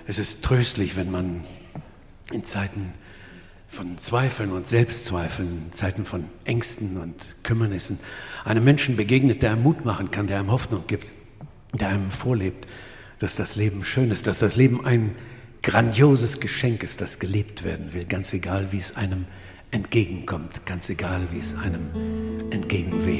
Es ist tröstlich, wenn man in Zeiten von Zweifeln und Selbstzweifeln, Zeiten von Ängsten und Kümmernissen, einem Menschen begegnet, der einem Mut machen kann, der einem Hoffnung gibt, der einem vorlebt, dass das Leben schön ist, dass das Leben ein grandioses Geschenk ist, das gelebt werden will, ganz egal, wie es einem entgegenkommt, ganz egal, wie es einem entgegenweht.